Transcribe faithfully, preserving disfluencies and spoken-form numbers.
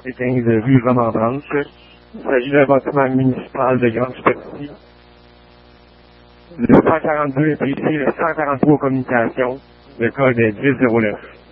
et quinze rue Roman-Branche. Il s'agit d'un bâtiment municipal de grande superficie. Le cent quarante-deux est ici, le cent quarante-trois aux communications, le code est dix zéro neuf.